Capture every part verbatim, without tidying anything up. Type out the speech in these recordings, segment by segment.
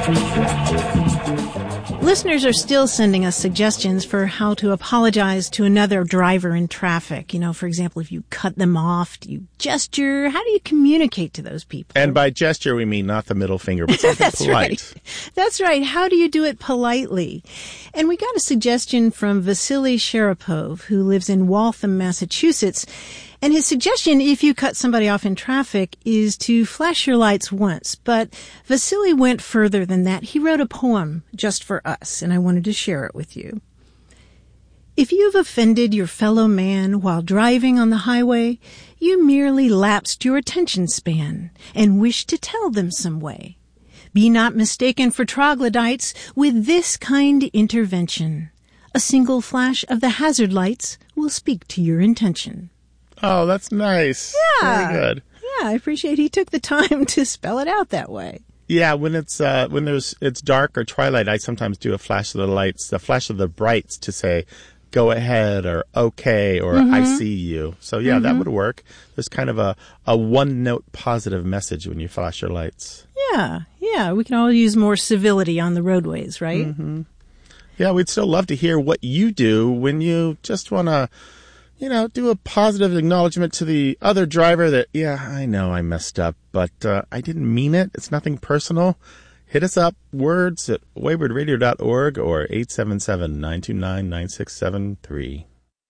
Listeners are still sending us suggestions for how to apologize to another driver in traffic. You know, for example, if you cut them off, do you gesture? How do you communicate to those people? And by gesture, we mean not the middle finger, but something That's polite. Right. That's right. How do you do it politely? And we got a suggestion from Vasily Sharapov, who lives in Waltham, Massachusetts. And his suggestion, if you cut somebody off in traffic, is to flash your lights once. But Vasily went further than that. He wrote a poem just for us, and I wanted to share it with you. If you've offended your fellow man while driving on the highway, you merely lapsed your attention span and wish to tell them some way. Be not mistaken for troglodytes with this kind intervention. A single flash of the hazard lights will speak to your intention. Oh, that's nice. Yeah. Very good. Yeah, I appreciate he took the time to spell it out that way. Yeah, when it's uh, when there's it's dark or twilight, I sometimes do a flash of the lights, the flash of the brights to say, go ahead or okay or mm-hmm. I see you. So, yeah, mm-hmm. that would work. There's kind of a, a one-note positive message when you flash your lights. Yeah, yeah. We can all use more civility on the roadways, right? Mm-hmm. Yeah, we'd still love to hear what you do when you just want to, you know, do a positive acknowledgement to the other driver that, yeah, I know I messed up, but uh, I didn't mean it. It's nothing personal. Hit us up, words at wayward radio dot org or eight seven seven, nine two nine, nine six seven three.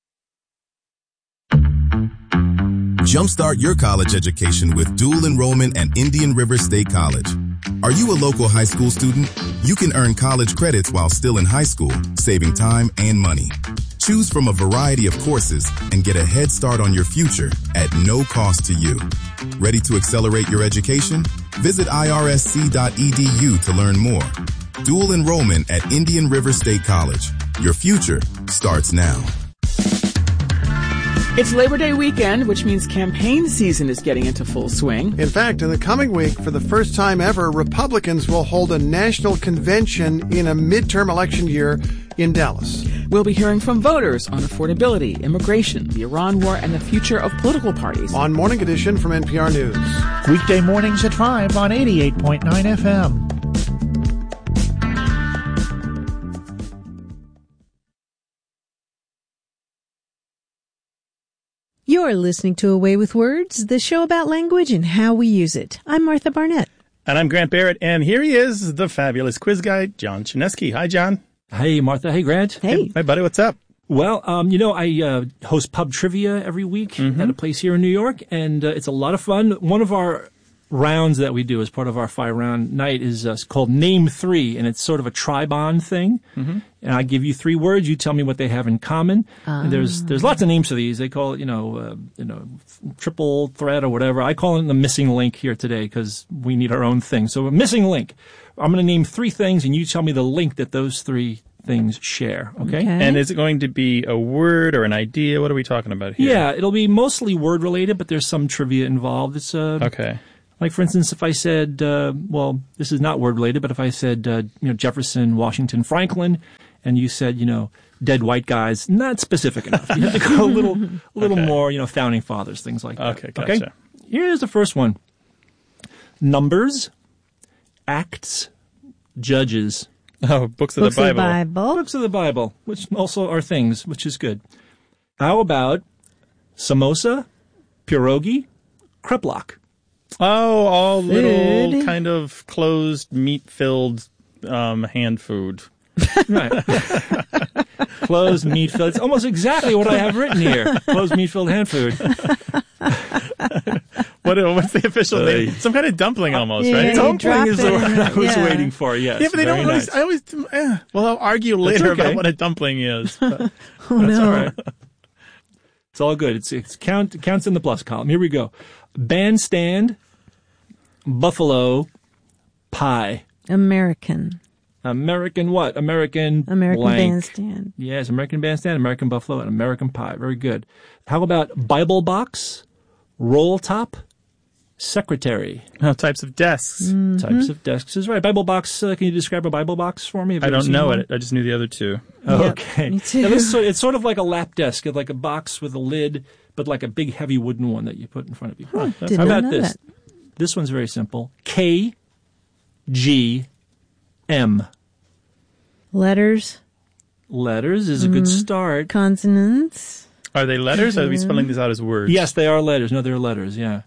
Jumpstart your college education with dual enrollment at Indian River State College. Are you a local high school student? You can earn college credits while still in high school, saving time and money. Choose from a variety of courses and get a head start on your future at no cost to you. Ready to accelerate your education? Visit I R S C dot E D U to learn more. Dual enrollment at Indian River State College. Your future starts now. It's Labor Day weekend, which means campaign season is getting into full swing. In fact, in the coming week, for the first time ever, Republicans will hold a national convention in a midterm election year in Dallas. We'll be hearing from voters on affordability, immigration, the Iran war, and the future of political parties. On Morning Edition from N P R News. Weekday mornings at five on eighty-eight point nine F M. You're listening to A Way with Words, the show about language and how we use it. I'm Martha Barnett. And I'm Grant Barrett, and here he is, the fabulous quiz guy, John Chinesky. Hi, John. Hey, Martha. Hey, Grant. Hey. Hey, buddy, what's up? Well, um, you know, I uh, host pub trivia every week mm-hmm. at a place here in New York, and uh, it's a lot of fun. One of our rounds that we do as part of our five-round night is uh, called Name Three, and it's sort of a tri-bond thing. Mm-hmm. And I give you three words. You tell me what they have in common. Ah. And there's there's lots of names for these. They call it, you know, uh, you know, triple threat or whatever. I call it the missing link here today because we need our own thing. So a missing link. I'm going to name three things, and you tell me the link that those three things share. Okay? Okay. And is it going to be a word or an idea? What are we talking about here? Yeah, it'll be mostly word related, but there's some trivia involved. It's uh, okay. Like, for instance, if I said, uh, well, this is not word related, but if I said, uh, you know, Jefferson, Washington, Franklin, and you said, you know, dead white guys, not specific enough. You have to go a little, a little okay. more, you know, founding fathers, things like that. Okay, gotcha. Okay? Here's the first one. Numbers, acts, judges. Oh, books of Books the Bible. Of the Bible. Books of the Bible, which also are things, which is good. How about samosa, pierogi, kreplach? Oh, all Food. little kind of closed, meat-filled um, hand food. Right. Closed meat-filled. It's almost exactly what I have written here. Closed meat-filled hand food. What, what's the official Uh, name? Some kind of dumpling almost, yeah, right? you Dumpling drop is it the in word I the- was yeah. waiting for, yes. Yeah, but they Very don't always, nice. I always, eh, well, I'll argue later okay. about what a dumpling is. But Oh, that's no. all right. It's all good. It's, it's count, it counts in the plus column. Here we go. Bandstand, buffalo, pie. American. American what? American American blank. Bandstand. Yes, American Bandstand, American Buffalo, and American Pie. Very good. How about Bible box, roll top, secretary? Oh, types of desks. Mm-hmm. Types of desks is right. Bible box, uh, can you describe a Bible box for me? Have you I ever don't seen know one? it. I just knew the other two. Oh, Yep, okay. me too. Now, this is sort- it's sort of like a lap desk, it's like a box with a lid, but like a big heavy wooden one that you put in front of you. Huh, How did not about know this? that. This one's very simple. K, G, M. Letters. Letters is a good start. Consonants. Are they letters, or are we spelling these out as words? Yes, they are letters. No, they're letters, yeah.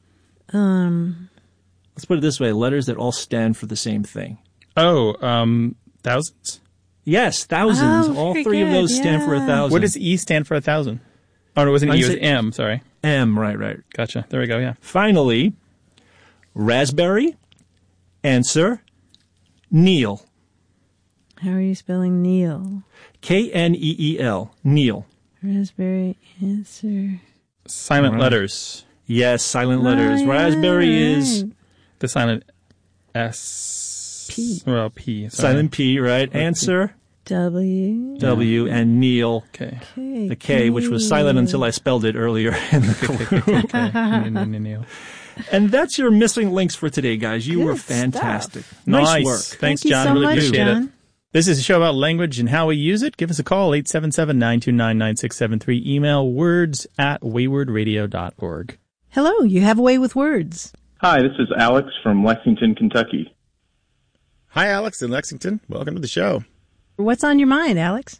Um. Let's put it this way, letters that all stand for the same thing. Oh, um, thousands? Yes, thousands. Oh, all very three of those good, stand for a yeah. thousand. What does E stand for a thousand? Oh, no, it wasn't E, it was Unsa- M, sorry. M, right, right. Gotcha. There we go, yeah. Finally, raspberry, answer, Neil. How are you spelling Neil? K N E E L, Neil. Raspberry answer. Silent Right. letters. Yes, silent letters. Oh, yeah, Raspberry is right. The silent S. P. Well, P. Sorry. silent P, right? Answer, W. W, and Neil, Okay. K. the K, which was silent until I spelled it earlier in the clue. Okay. N- n- n- Neil. And that's your missing links for today, guys. You Good were fantastic. stuff. Nice Nice. work. Thanks, Thank you John. so really much, appreciate John. it. This is a show about language and how we use it. Give us a call, eight seven seven, nine two nine, nine six seven three. Email words at wayward radio dot org. Hello, you have a way with words. Hi, this is Alex from Lexington, Kentucky. Hi, Alex in Lexington. Welcome to the show. What's on your mind, Alex?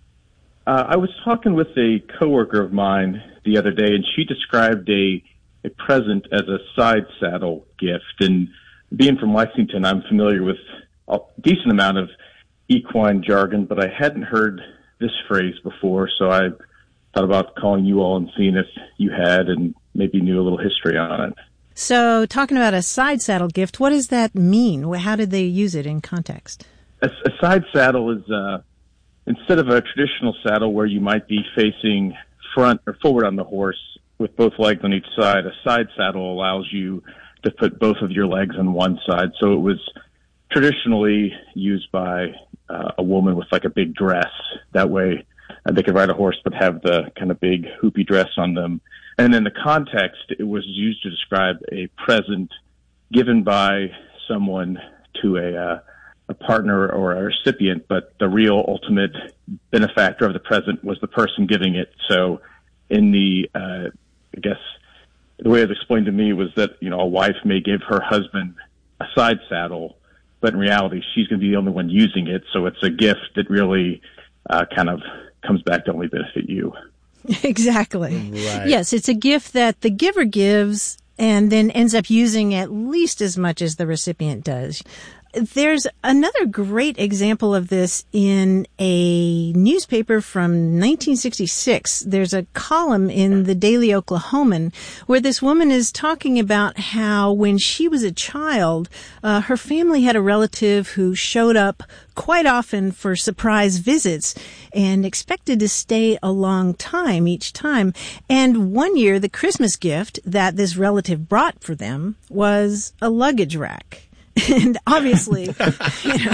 Uh, I was talking with a coworker of mine the other day, and she described a, a present as a side saddle gift. And being from Lexington, I'm familiar with a decent amount of equine jargon, but I hadn't heard this phrase before, so I thought about calling you all and seeing if you had and maybe knew a little history on it. So, talking about a side saddle gift, what does that mean? How did they use it in context? A, a side saddle is uh, instead of a traditional saddle where you might be facing front or forward on the horse with both legs on each side, a side saddle allows you to put both of your legs on one side. So it was traditionally used by uh, a woman with like a big dress. That way uh, they could ride a horse but have the kind of big hoopy dress on them. And in the context, it was used to describe a present given by someone to a uh, a partner or a recipient, but the real ultimate benefactor of the present was the person giving it. So in the, uh, I guess, the way it was explained to me was that, you know, a wife may give her husband a side saddle, but in reality, she's going to be the only one using it. So it's a gift that really uh, kind of comes back to only benefit you. Exactly. Right. Yes, it's a gift that the giver gives and then ends up using at least as much as the recipient does. There's another great example of this in a newspaper from nineteen sixty-six. There's a column in the Daily Oklahoman where this woman is talking about how when she was a child, uh, her family had a relative who showed up quite often for surprise visits and expected to stay a long time each time. And one year, the Christmas gift that this relative brought for them was a luggage rack. And obviously, you know,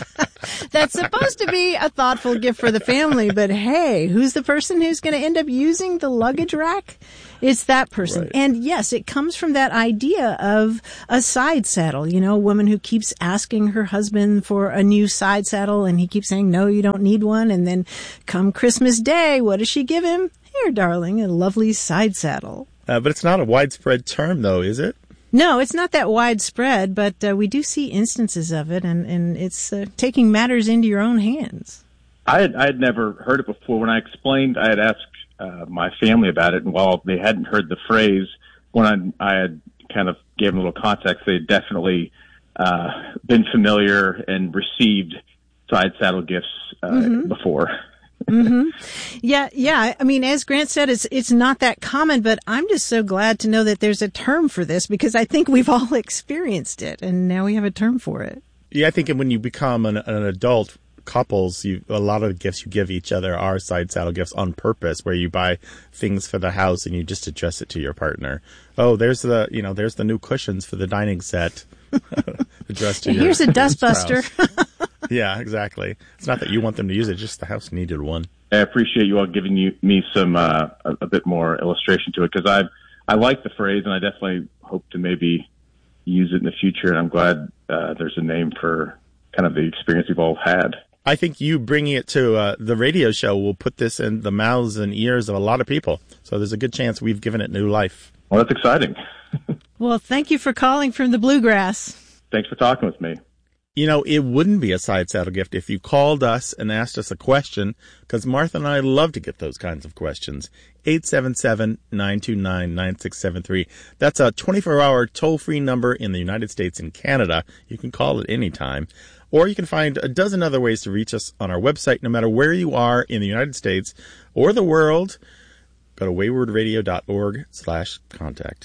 that's supposed to be a thoughtful gift for the family. But hey, who's the person who's going to end up using the luggage rack? It's that person. Right. And yes, it comes from that idea of a side saddle. You know, a woman who keeps asking her husband for a new side saddle and he keeps saying, no, you don't need one. And then come Christmas Day, what does she give him? Here, darling, a lovely side saddle. Uh, but it's not a widespread term, though, is it? No, it's not that widespread, but uh, we do see instances of it, and, and it's uh, taking matters into your own hands. I had, I had never heard it before. When I explained, I had asked uh, my family about it, and while they hadn't heard the phrase, when I, I had kind of gave them a little context, they had definitely uh, been familiar and received side saddle gifts uh, mm-hmm. before. Mm-hmm. Yeah, yeah. I mean, as Grant said, it's it's not that common, but I'm just so glad to know that there's a term for this because I think we've all experienced it, and now we have a term for it. Yeah, I think when you become an, an adult, couples, you, a lot of gifts you give each other are side saddle gifts on purpose, where you buy things for the house and you just address it to your partner. Oh, there's the you know there's the new cushions for the dining set. Addressed to and your here's a dustbuster. Yeah, exactly. It's not that you want them to use it; just the house needed one. I appreciate you all giving you, me some uh, a, a bit more illustration to it because I I like the phrase and I definitely hope to maybe use it in the future. And I'm glad uh, there's a name for kind of the experience we've all had. I think you bringing it to uh, the radio show will put this in the mouths and ears of a lot of people. So there's a good chance we've given it new life. Well, that's exciting. Well, thank you for calling from the Bluegrass. Thanks for talking with me. You know, it wouldn't be a side saddle gift if you called us and asked us a question, because Martha and I love to get those kinds of questions. eight seven seven, nine two nine, nine six seven three. That's a twenty-four hour toll-free number in the United States and Canada. You can call it any time. Or you can find a dozen other ways to reach us on our website, no matter where you are in the United States or the world. Go to waywardradio.org slash contact.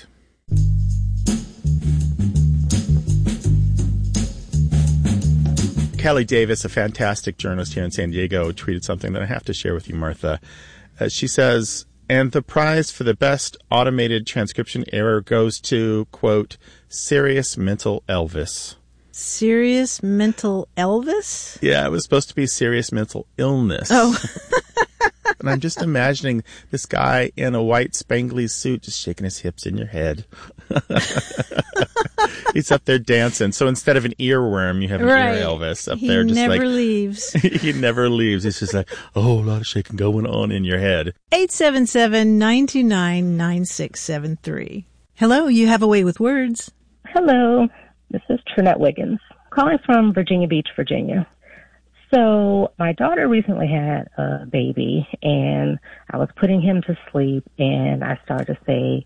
Kelly Davis, a fantastic journalist here in San Diego, tweeted something that I have to share with you, Martha. Uh, she says, and the prize for the best automated transcription error goes to, quote, Serious Mental Elvis. Serious Mental Elvis? Yeah, it was supposed to be Serious Mental Illness. Oh. And I'm just imagining this guy in a white spangly suit just shaking his hips in your head. He's up there dancing. So instead of an earworm, you have an right. ear Elvis up he there. Just never like, leaves. He never leaves. It's just like, oh, a lot of shaking going on in your head. eight seven seven, nine two nine, nine six seven three. Hello, you have a way with words. Hello, this is Trinette Wiggins, calling from Virginia Beach, Virginia. So my daughter recently had a baby, and I was putting him to sleep, and I started to say,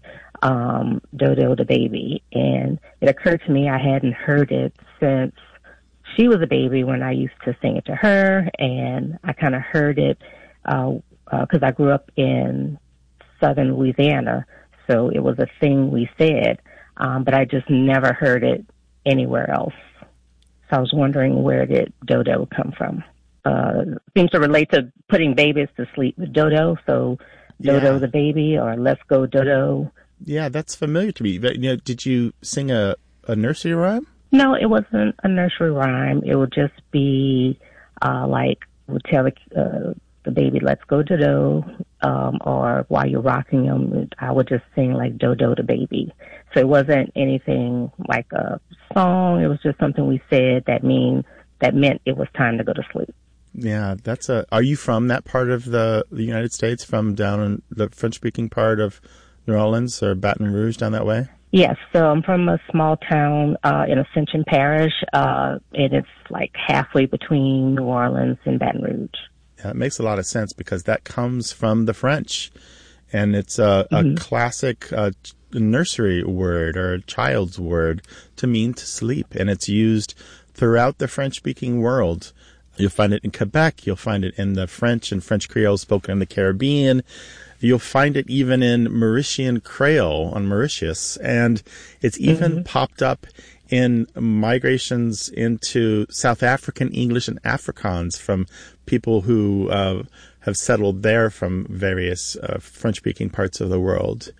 um, Dodo the baby. And it occurred to me I hadn't heard it since she was a baby when I used to sing it to her, and I kind of heard it uh, uh 'cause I grew up in southern Louisiana, so it was a thing we said, um, but I just never heard it anywhere else. So I was wondering, where did Dodo come from? Uh, seems to relate to putting babies to sleep with Dodo. So Dodo Yeah. the baby, or Let's Go Dodo. Yeah, that's familiar to me. But, you know, did you sing a, a nursery rhyme? No, it wasn't a nursery rhyme. It would just be uh, like, would tell the, uh, the baby, Let's Go Dodo, um, or while you're rocking him, I would just sing like Dodo the baby. So it wasn't anything like a song. It was just something we said that mean that meant it was time to go to sleep. Yeah, that's a. Are you from that part of the, the United States, from down in the French-speaking part of New Orleans or Baton Rouge, down that way? Yes, so I'm from a small town uh, in Ascension Parish, uh, and it's like halfway between New Orleans and Baton Rouge. Yeah, it makes a lot of sense because that comes from the French, and it's a, mm-hmm. a classic uh, nursery word or a child's word to mean to sleep, and it's used throughout the French-speaking world. You'll find it in Quebec. You'll find it in the French and French Creole spoken in the Caribbean. You'll find it even in Mauritian Creole on Mauritius, and it's even mm-hmm. popped up in migrations into South African English and Afrikaans from people who uh, have settled there from various uh, French-speaking parts of the world.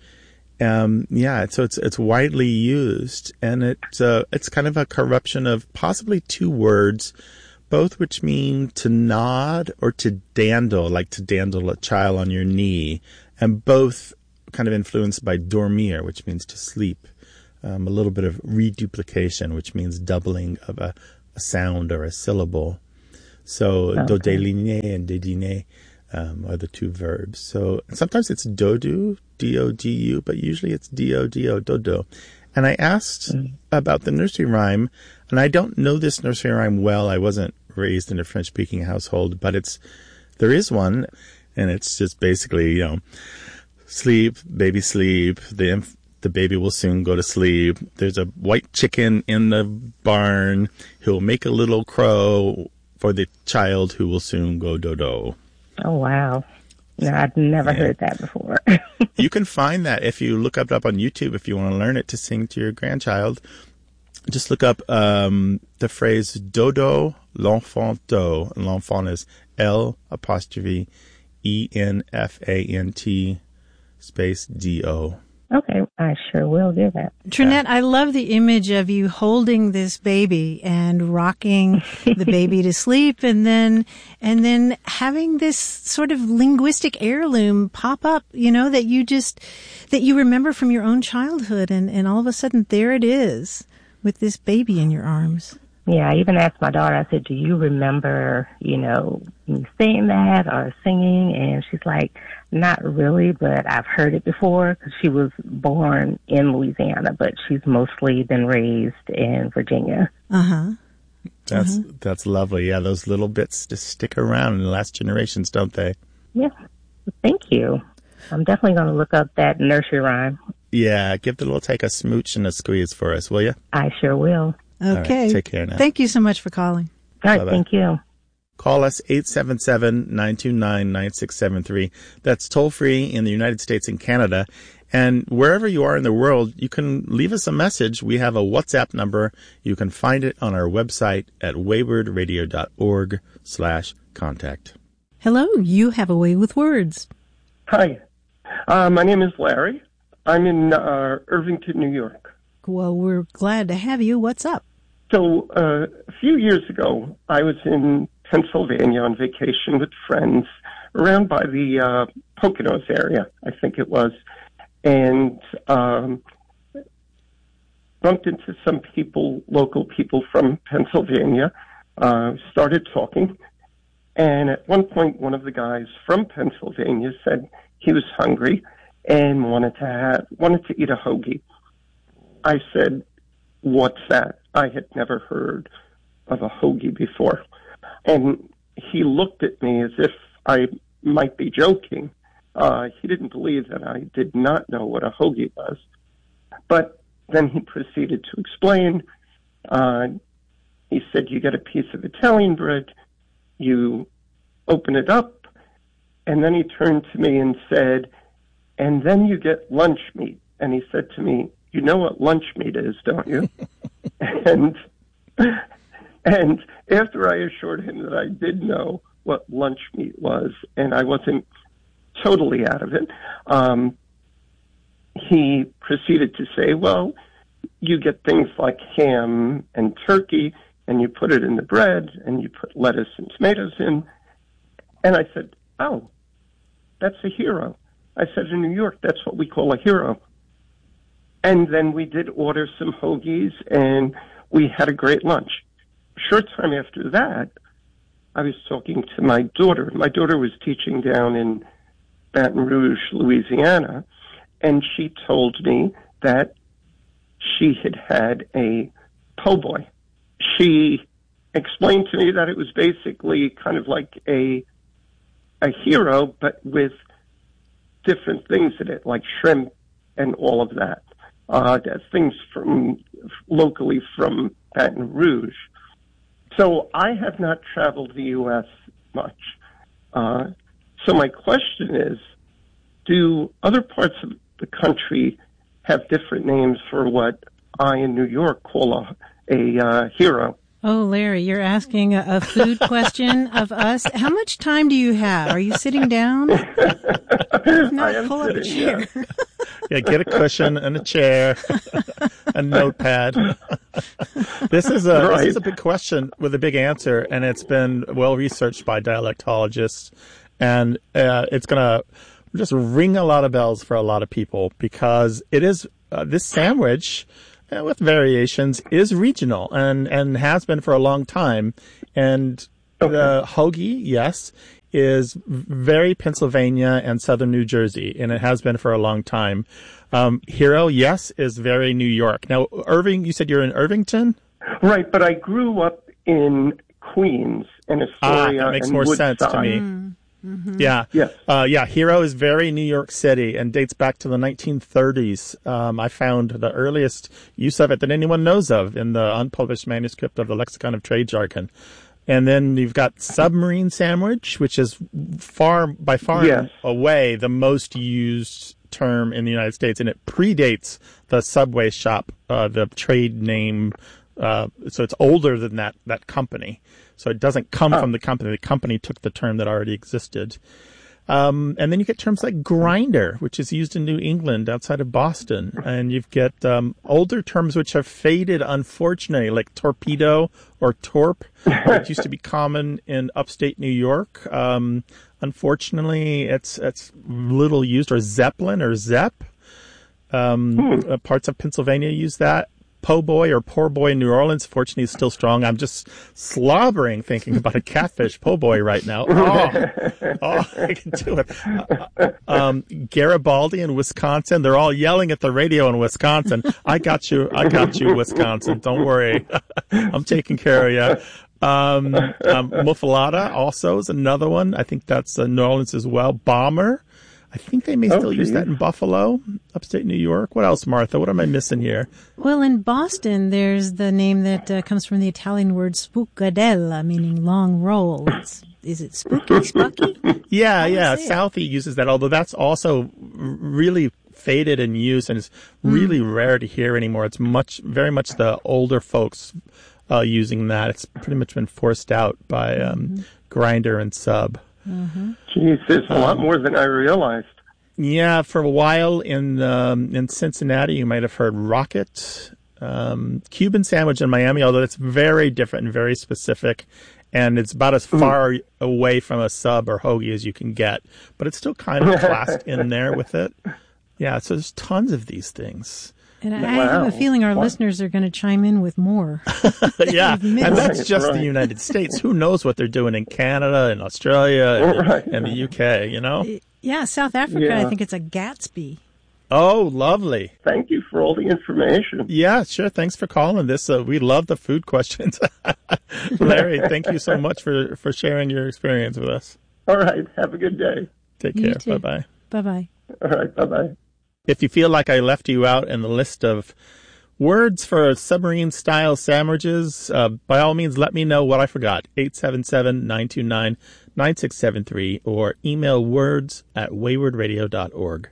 Um, yeah, so it's it's widely used, and it uh, it's kind of a corruption of possibly two words, both which mean to nod or to dandle, like to dandle a child on your knee, and both kind of influenced by dormir, which means to sleep. Um, a little bit of reduplication, which means doubling of a, a sound or a syllable. So okay. dodeline and dedine um, are the two verbs. So sometimes it's dodu, D O D U, but usually it's D O D O, dodo. And I asked mm. about the nursery rhyme, and I don't know this nursery rhyme well. I wasn't raised in a French-speaking household, but it's there is one, and it's just basically, you know, sleep, baby, sleep. The inf- the baby will soon go to sleep. There's a white chicken in the barn. He'll make a little crow for the child who will soon go dodo. Oh, wow. No, I've never yeah. heard that before. You can find that if you look up up on YouTube, if you want to learn it to sing to your grandchild. Just look up um, the phrase dodo, l'enfant do. L'enfant is L apostrophe E N F A N T space D O. Okay, I sure will do that. Trinette, I love the image of you holding this baby and rocking the baby to sleep, and then and then having this sort of linguistic heirloom pop up, you know, that you just that you remember from your own childhood, and, and all of a sudden there it is with this baby in your arms. Yeah, I even asked my daughter, I said, do you remember, you know, me saying that or singing? And she's like, not really, but I've heard it before, because she was born in Louisiana, but she's mostly been raised in Virginia. Uh-huh. That's Mhm. that's lovely. Yeah, those little bits just stick around in the last generations, don't they? Yeah. Thank you. I'm definitely going to look up that nursery rhyme. Yeah, give the little take a smooch and a squeeze for us, will you? I sure will. Okay. right, take care now. Thank you so much for calling. All right. Bye-bye. Thank you. Call us eight seven seven, nine two nine, nine six seven three. That's toll free in the United States and Canada. And wherever you are in the world, you can leave us a message. We have a WhatsApp number. You can find it on our website at waywardradio.org slash contact. Hello, you have a way with words. Hi, uh, my name is Larry. I'm in uh, Irvington, New York. Well, we're glad to have you. What's up? So uh, a few years ago, I was in Pennsylvania on vacation with friends around by the uh, Poconos area, I think it was, and um, bumped into some people, local people from Pennsylvania, uh, started talking, and at one point, one of the guys from Pennsylvania said he was hungry and wanted to have wanted to eat a hoagie. I said, "What's that?" I had never heard of a hoagie before. And he looked at me as if I might be joking. Uh, he didn't believe that I did not know what a hoagie was. But then he proceeded to explain. Uh, he said, you get a piece of Italian bread, you open it up, and then he turned to me and said, and then you get lunch meat. And he said to me, you know what lunch meat is, don't you? and and after I assured him that I did know what lunch meat was, and I wasn't totally out of it, um, he proceeded to say, well, you get things like ham and turkey, and you put it in the bread, and you put lettuce and tomatoes in. And I said, oh, that's a hero. I said, in New York, that's what we call a hero. And then we did order some hoagies, and we had a great lunch. Short time after that, I was talking to my daughter. My daughter was teaching down in Baton Rouge, Louisiana, and she told me that she had had a po' boy. She explained to me that it was basically kind of like a a hero, but with different things in it, like shrimp and all of that. Uh, that's things from locally from Baton Rouge. So I have not traveled the U S much. Uh, so my question is, do other parts of the country have different names for what I in New York call a, a uh, hero? Oh, Larry, you're asking a, a food question of us. How much time do you have? Are you sitting down? If not, I am pull up a sitting, chair. yeah. Yeah, get a cushion and a chair, a notepad. This is a Right. this is a big question with a big answer, and it's been well researched by dialectologists, and uh, it's going to just ring a lot of bells for a lot of people because it is uh, this sandwich, uh, with variations, is regional and and has been for a long time, and Okay. the hoagie, yes, is very Pennsylvania and southern New Jersey, and it has been for a long time. Um, hero, yes, is very New York. Now, Irving, you said you're in Irvington? Right, but I grew up in Queens and Ah, Astoria that makes and more Woodside. sense to me. Mm-hmm. Yeah. Yes. Uh, yeah, Hero is very New York City and dates back to the nineteen thirties. Um, I found the earliest use of it that anyone knows of in the unpublished manuscript of the Lexicon of Trade Jargon. And then you've got submarine sandwich, which is far, by far Yes. away the most used term in the United States, and it predates the Subway shop, uh, the trade name. Uh, so it's older than that, that company. So it doesn't come Oh. from the company. The company took the term that already existed. Um, and then you get terms like grinder, which is used in New England outside of Boston. And you get um, older terms which have faded, unfortunately, like torpedo or torp, which used to be common in upstate New York. Um, unfortunately, it's it's little used, or zeppelin or zepp. Um, Hmm. uh, parts of Pennsylvania use that. po' boy or poor boy in New Orleans. Fortunately, he's still strong. I'm just slobbering thinking about a catfish po' boy right now. Oh, oh I can do it. Uh, um, Garibaldi in Wisconsin. They're all yelling at the radio in Wisconsin. I got you. I got you, Wisconsin. Don't worry. I'm taking care of you. Um, um, Muffalata also is another one. I think that's uh, New Orleans as well. Bomber. I think they may still oh, use that in Buffalo, upstate New York. What else, Martha? What am I missing here? Well, in Boston, there's the name that uh, comes from the Italian word spookadella, meaning long roll. It's, is it spooky, spucky? Yeah, yeah. Southie uses that, although that's also really faded in use and is really mm. rare to hear anymore. It's much, very much the older folks uh, using that. It's pretty much been forced out by um, mm-hmm. Grindr and Sub. Mm-hmm. Geez, there's a lot more than I realized. Yeah, for a while in um, in Cincinnati, you might have heard rocket, um, Cuban sandwich in Miami, although it's very different and very specific, and it's about as far mm. away from a sub or hoagie as you can get, but it's still kind of classed in there with it. Yeah, so there's tons of these things. And I wow. have a feeling our wow. listeners are going to chime in with more. Yeah, and that's just right. the United States. Who knows what they're doing in Canada and Australia and, right. and the U K, you know? Yeah, South Africa, yeah. I think it's a Gatsby. Oh, lovely. Thank you for all the information. Yeah, sure. Thanks for calling this. Uh, we love the food questions. Larry, thank you so much for, for sharing your experience with us. All right. Have a good day. Take care. Bye-bye. Bye-bye. All right. Bye-bye. If you feel like I left you out in the list of words for submarine-style sandwiches, uh, by all means, let me know what I forgot. eight seven seven, nine two nine, nine six seven three or email words at wayward radio dot org.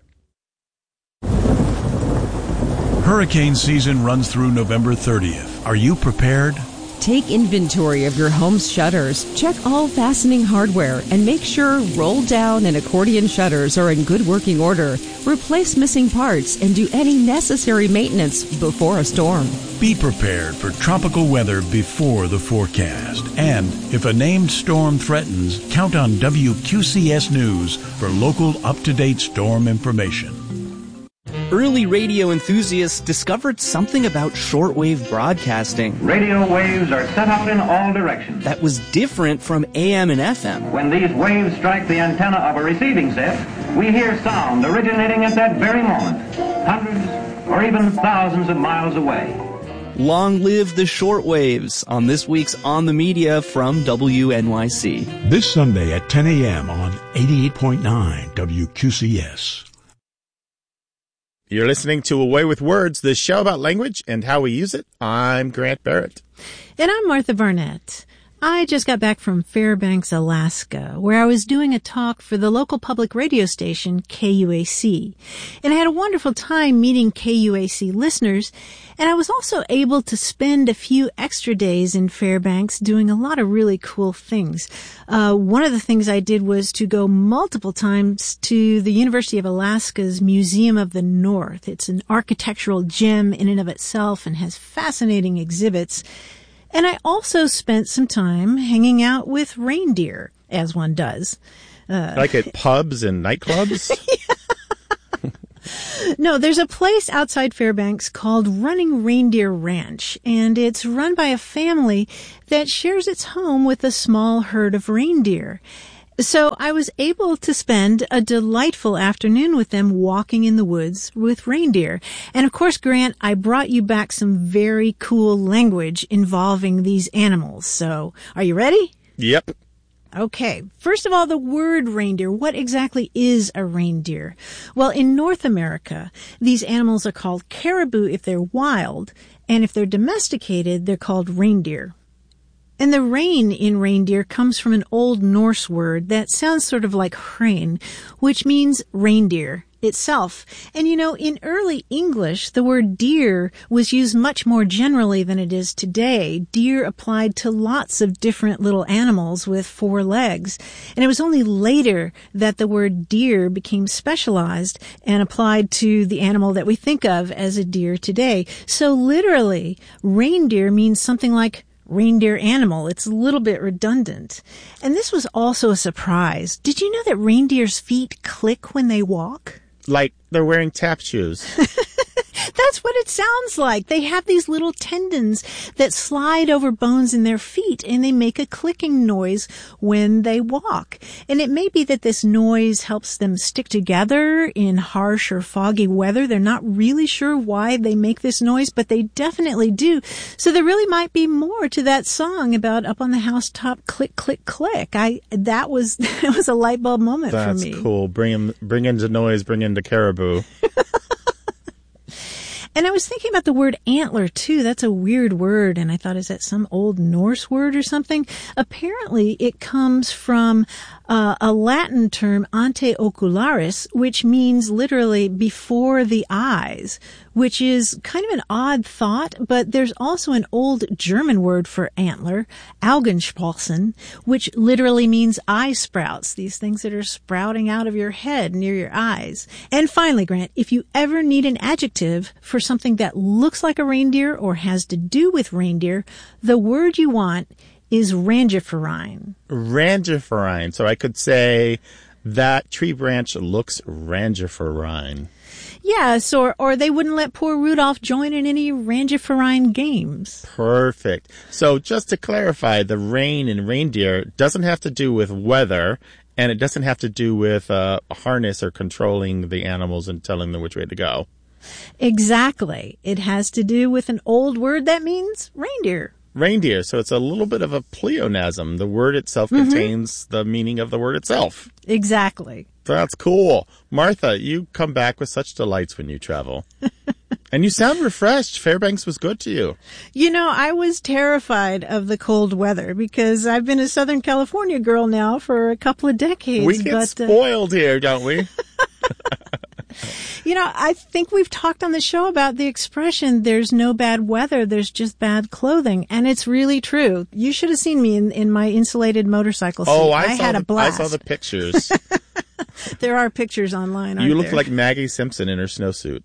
Hurricane season runs through November thirtieth. Are you prepared? Take inventory of your home's shutters, check all fastening hardware, and make sure roll down and accordion shutters are in good working order. Replace missing parts and do any necessary maintenance before a storm. Be prepared for tropical weather before the forecast. And if a named storm threatens, count on W Q C S News for local up-to-date storm information. Early radio enthusiasts discovered something about shortwave broadcasting. Radio waves are sent out in all directions. That was different from A M and F M. When these waves strike the antenna of a receiving set, we hear sound originating at that very moment, hundreds or even thousands of miles away. Long live the shortwaves on this week's On the Media from W N Y C. This Sunday at ten a.m. on eighty-eight point nine W Q C S. You're listening to Away with Words, the show about language and how we use it. I'm Grant Barrett. And I'm Martha Barnett. I just got back from Fairbanks, Alaska, where I was doing a talk for the local public radio station, K U A C. And I had a wonderful time meeting K U A C listeners, and I was also able to spend a few extra days in Fairbanks doing a lot of really cool things. Uh, one of the things I did was to go multiple times to the University of Alaska's Museum of the North. It's an architectural gem in and of itself and has fascinating exhibits. And I also spent some time hanging out with reindeer, as one does. Uh, like at pubs and nightclubs? No, there's a place outside Fairbanks called Running Reindeer Ranch, and it's run by a family that shares its home with a small herd of reindeer. So I was able to spend a delightful afternoon with them walking in the woods with reindeer. And of course, Grant, I brought you back some very cool language involving these animals. So are you ready? Yep. Okay. First of all, the word reindeer. What exactly is a reindeer? Well, in North America, these animals are called caribou if they're wild, and if they're domesticated, they're called reindeer. And the rein in reindeer comes from an Old Norse word that sounds sort of like hrein, which means reindeer itself. And you know, in early English, the word deer was used much more generally than it is today. Deer applied to lots of different little animals with four legs. And it was only later that the word deer became specialized and applied to the animal that we think of as a deer today. So literally, reindeer means something like reindeer animal. It's a little bit redundant. And this was also a surprise. Did you know that reindeer's feet click when they walk? Like they're wearing tap shoes. That's what it sounds like. They have these little tendons that slide over bones in their feet, and they make a clicking noise when they walk. And it may be that this noise helps them stick together in harsh or foggy weather. They're not really sure why they make this noise, but they definitely do. So there really might be more to that song about up on the housetop, click, click, click. I that was that was a light bulb moment That's for me. That's cool. Bring in, bring into noise, bring into caribou. And I was thinking about the word antler, too. That's a weird word. And I thought, is that some old Norse word or something? Apparently, it comes from uh, a Latin term, ante ocularis, which means literally before the eyes, which is kind of an odd thought. But there's also an old German word for antler, Augenspalzen, which literally means eye sprouts, these things that are sprouting out of your head near your eyes. And finally, Grant, if you ever need an adjective for something that looks like a reindeer or has to do with reindeer, the word you want is rangiferine. Rangiferine. So I could say that tree branch looks rangiferine. Yes, or, or they wouldn't let poor Rudolph join in any rangiferine games. Perfect. So just to clarify, the rein in reindeer doesn't have to do with weather, and it doesn't have to do with uh, a harness or controlling the animals and telling them which way to go. Exactly. It has to do with an old word that means reindeer. Reindeer. So it's a little bit of a pleonasm. The word itself Mm-hmm. contains the meaning of the word itself. Exactly. That's cool. Martha, you come back with such delights when you travel. And you sound refreshed. Fairbanks was good to you. You know, I was terrified of the cold weather because I've been a Southern California girl now for a couple of decades. We get but, spoiled uh, here, don't we? You know, I think we've talked on the show about the expression, there's no bad weather, there's just bad clothing. And it's really true. You should have seen me in, in my insulated motorcycle seat. Oh, I, I saw had the, a blast. I saw the pictures. There are pictures online, aren't You look there? like Maggie Simpson in her snowsuit.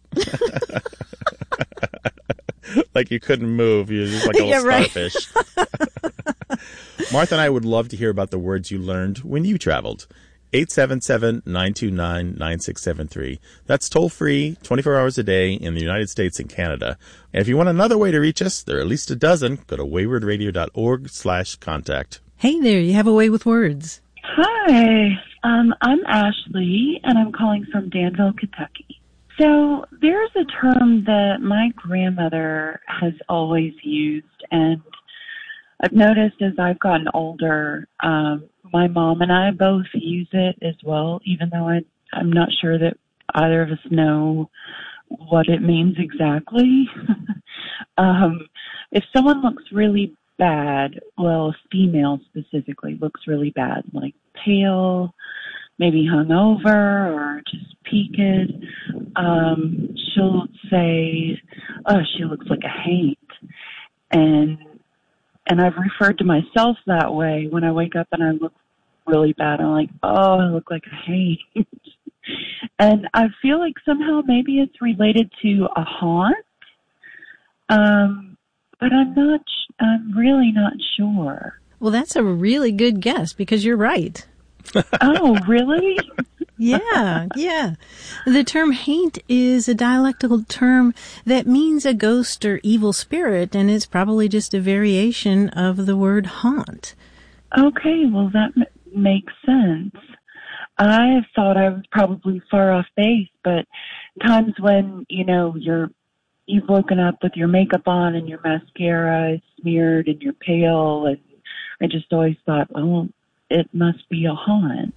Like you couldn't move. You're just like a little yeah, starfish. Right. Martha and I would love to hear about the words you learned when you traveled. eight seven seven, nine two nine, nine six seven three. That's toll free, twenty-four hours a day in the United States and Canada. And if you want another way to reach us, there are at least a dozen. Go to waywardradio.org slash contact. Hey there, you have a way with words. Hi, um, I'm Ashley, and I'm calling from Danville, Kentucky. So there's a term that my grandmother has always used, and I've noticed as I've gotten older, um, my mom and I both use it as well, even though I, I'm not sure that either of us know what it means exactly. um, if someone looks really bad, well, a female specifically looks really bad, like pale, maybe hungover or just peaked, um, she'll say, oh, she looks like a haint. And and I've referred to myself that way when I wake up and I look really bad. I'm like, oh, I look like a haint. And I feel like somehow maybe it's related to a haunt. Um, but I'm not, I'm really not sure. Well, that's a really good guess because you're right. Oh, really? Yeah, yeah. The term haint is a dialectical term that means a ghost or evil spirit, and it's probably just a variation of the word haunt. Okay, well, that m- makes sense. I thought I was probably far off base, but times when, you know, you're, you've woken up with your makeup on and your mascara is smeared and you're pale, and I just always thought, oh, it must be a haunt.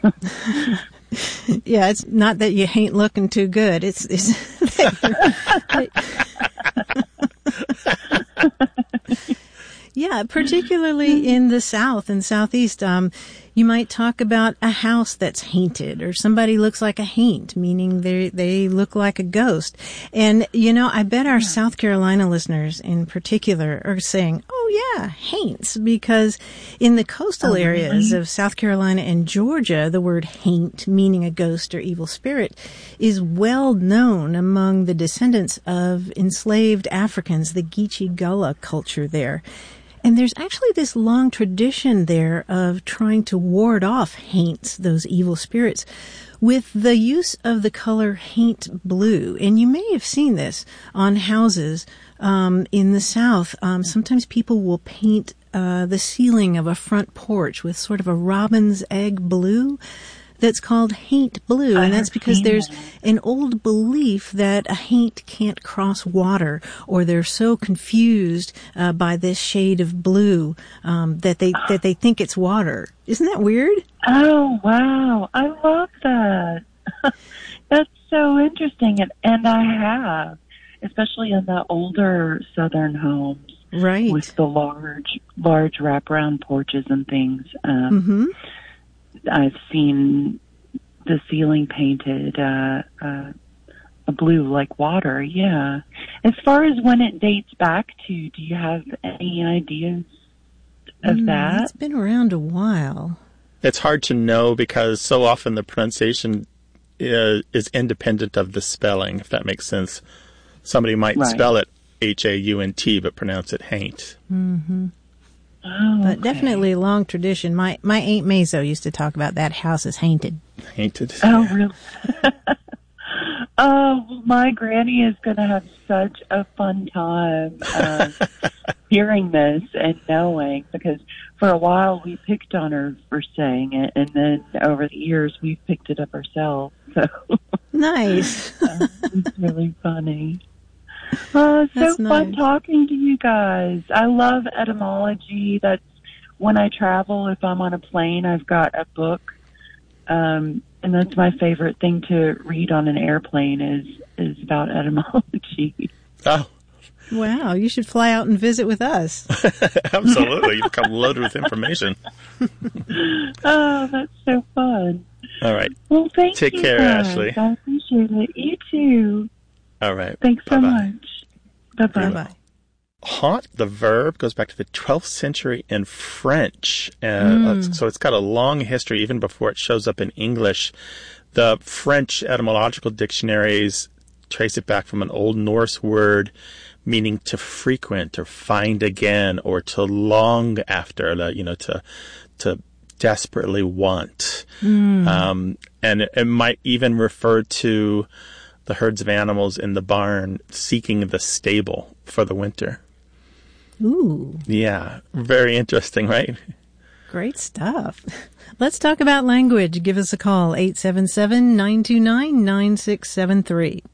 Yeah, it's not that you ain't looking too good. It's, it's yeah, particularly in the South and Southeast, um, you might talk about a house that's haunted, or somebody looks like a haint, meaning they they look like a ghost. And, you know, I bet our South Carolina listeners in particular are saying, oh, yeah, haints, because in the coastal Oh, areas really? of South Carolina and Georgia, the word haint, meaning a ghost or evil spirit, is well known among the descendants of enslaved Africans, the Geechee Gullah culture there. And there's actually this long tradition there of trying to ward off haints, those evil spirits, with the use of the color haint blue. And you may have seen this on houses um, in the South. Um, sometimes people will paint uh, the ceiling of a front porch with sort of a robin's egg blue that's called haint blue, and that's because there's an old belief that a haint can't cross water, or they're so confused uh, by this shade of blue um, that they that they think it's water. Isn't that weird? Oh, wow. I love that. That's so interesting, and, and I have, especially in the older southern homes, right, with the large, large wraparound porches and things. Um, mm-hmm. I've seen the ceiling painted uh, uh, a blue like water, yeah. As far as when it dates back to, do you have any ideas of mm, that? It's been around a while. It's hard to know because so often the pronunciation is, is independent of the spelling, if that makes sense. Somebody might right. spell it H A U N T but pronounce it haint. Mm-hmm. Oh, but okay. definitely a long tradition. My my Aunt Mazo used to talk about that house is hainted. Hainted. Oh, really? Oh, my granny is going to have such a fun time uh, hearing this and knowing, because for a while we picked on her for saying it, and then over the years we've picked it up ourselves. So nice. uh, it's really funny. Oh, it's That's so fun nice. talking to you guys. I love etymology. That's when I travel. If I'm on a plane, I've got a book, um, and that's my favorite thing to read on an airplane is is about etymology. Oh, wow! You should fly out and visit with us. Absolutely, you come loaded with information. Oh, that's so fun. All right. Well, thank Take you. care, guys. Ashley. I appreciate it. You too. All right. Thanks so Bye-bye. much. Bye-bye. Bye. Haunt, the verb, goes back to the twelfth century in French. Uh, Mm. So it's got a long history even before it shows up in English. The French etymological dictionaries trace it back from an Old Norse word meaning to frequent or find again or to long after, you know, to to desperately want. Mm. Um, and it, it might even refer to the herds of animals in the barn seeking the stable for the winter. Ooh. Yeah, very interesting, right? Great stuff. Let's talk about language. Give us a call, eight seven seven, nine two nine, nine six seven three.